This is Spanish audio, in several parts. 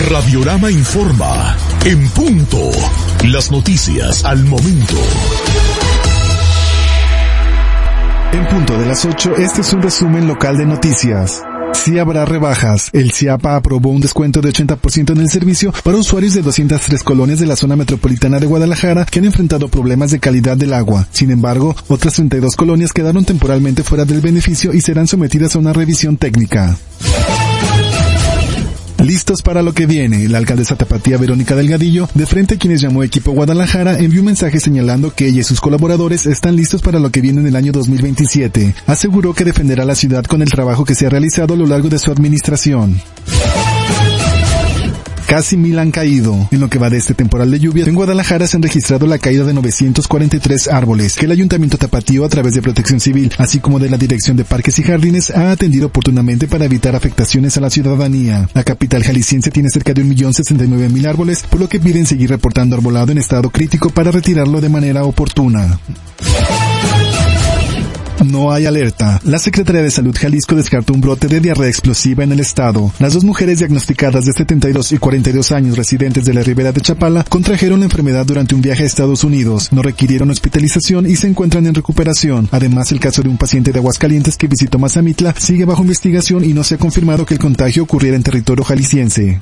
Radiorama informa. En punto. Las noticias al momento. En punto de las 8, este es un resumen local de noticias. Sí habrá rebajas. El CIAPA aprobó un descuento de 80% en el servicio para usuarios de 203 colonias de la zona metropolitana de Guadalajara que han enfrentado problemas de calidad del agua. Sin embargo, otras 32 colonias quedaron temporalmente fuera del beneficio y serán sometidas a una revisión técnica. Listos para lo que viene. La alcaldesa tapatía Verónica Delgadillo, de frente a quienes llamó Equipo Guadalajara, envió un mensaje señalando que ella y sus colaboradores están listos para lo que viene en el año 2027. Aseguró que defenderá la ciudad con el trabajo que se ha realizado a lo largo de su administración. Casi 1000 han caído. En lo que va de este temporal de lluvia, en Guadalajara se han registrado la caída de 943 árboles, que el Ayuntamiento Tapatío, a través de Protección Civil, así como de la Dirección de Parques y Jardines, ha atendido oportunamente para evitar afectaciones a la ciudadanía. La capital jalisciense tiene cerca de 1.069.000 árboles, por lo que piden seguir reportando arbolado en estado crítico para retirarlo de manera oportuna. No hay alerta. La Secretaría de Salud Jalisco descartó un brote de diarrea explosiva en el estado. Las dos mujeres diagnosticadas de 72 y 42 años residentes de la Ribera de Chapala contrajeron la enfermedad durante un viaje a Estados Unidos. No requirieron hospitalización y se encuentran en recuperación. Además, el caso de un paciente de Aguascalientes que visitó Mazamitla sigue bajo investigación y no se ha confirmado que el contagio ocurriera en territorio jalisciense.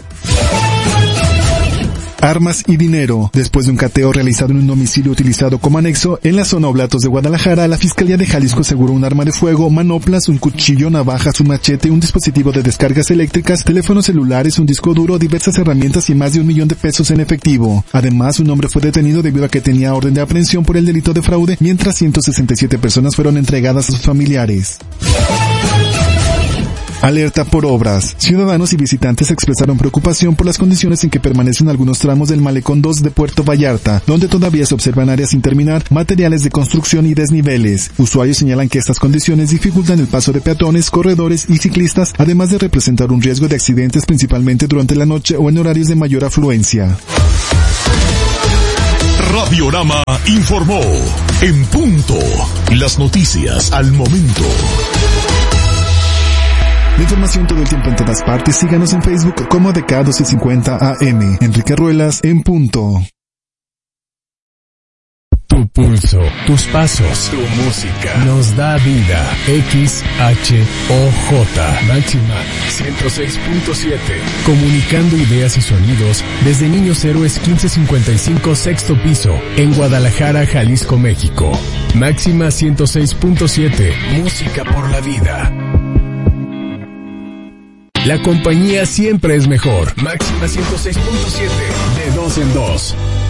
Armas y dinero. Después de un cateo realizado en un domicilio utilizado como anexo en la zona Oblatos de Guadalajara, la Fiscalía de Jalisco aseguró un arma de fuego, manoplas, un cuchillo, navajas, un machete, un dispositivo de descargas eléctricas, teléfonos celulares, un disco duro, diversas herramientas y más de $1,000,000 en efectivo. Además, un hombre fue detenido debido a que tenía orden de aprehensión por el delito de fraude, mientras 167 personas fueron entregadas a sus familiares. Alerta por obras. Ciudadanos y visitantes expresaron preocupación por las condiciones en que permanecen algunos tramos del Malecón 2 de Puerto Vallarta, donde todavía se observan áreas sin terminar, materiales de construcción y desniveles. Usuarios señalan que estas condiciones dificultan el paso de peatones, corredores y ciclistas, además de representar un riesgo de accidentes principalmente durante la noche o en horarios de mayor afluencia. Radiorama informó. En punto. Las noticias al momento. La información todo el tiempo en todas partes. Síganos en Facebook como DK1250 AM. Enrique Ruelas, en punto. Tu pulso, tus pasos, tu música nos da vida. XHOJ Máxima 106.7. Comunicando ideas y sonidos desde Niños Héroes 1555 sexto piso en Guadalajara, Jalisco, México. Máxima 106.7. Música por la vida. La compañía siempre es mejor. Máxima 106.7. De 2 en 2.